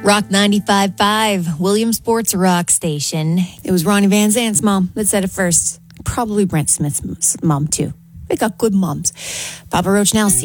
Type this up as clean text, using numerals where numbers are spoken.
Rock 95.5, Williamsport's rock station. It was Ronnie Van Zant's mom that said it first. Probably Brent Smith's mom, too. They got good moms. Papa Roach and Elsie.